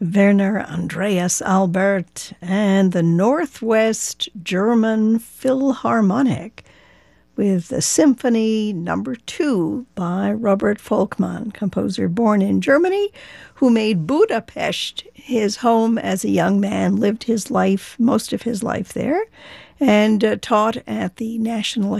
Werner Andreas Albert and the Northwest German Philharmonic with the Symphony Number 2 by Robert Volkmann, composer born in Germany, who made Budapest his home as a young man, lived his life, most of his life there, and taught at the National